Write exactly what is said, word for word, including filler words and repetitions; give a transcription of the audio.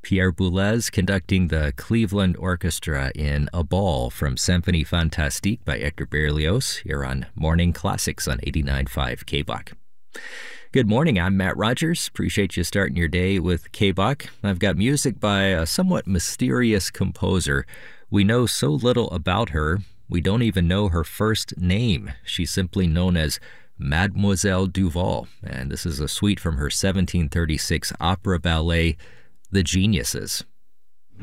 Pierre Boulez conducting the Cleveland Orchestra in A Ball from Symphonie Fantastique by Hector Berlioz here on Morning Classics on eighty-nine point five K B O C. Good morning, I'm Matt Rogers. Appreciate you starting your day with K B O C. I've got music by a somewhat mysterious composer. We know so little about her, we don't even know her first name. She's simply known as Mademoiselle Duval, and this is a suite from her seventeen thirty-six opera ballet, The Geniuses.